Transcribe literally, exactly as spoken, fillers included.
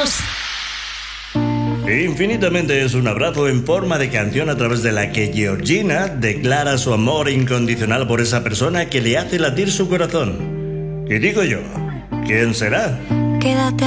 Unidos. Infinitamente es un abrazo en forma de canción a través de la que Georgina declara su amor incondicional por esa persona que le hace latir su corazón. Y digo yo, ¿quién será? Quédate